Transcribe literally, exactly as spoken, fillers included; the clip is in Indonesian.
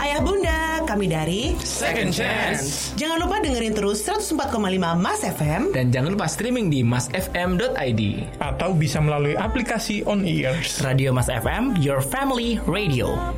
Ayah bunda, kami dari Second Chance. Jangan lupa dengerin terus seratus empat koma lima Mas F M. Dan jangan lupa streaming di mas f m dot i d. Atau bisa melalui aplikasi On Ears. Radio Mas F M, your family radio.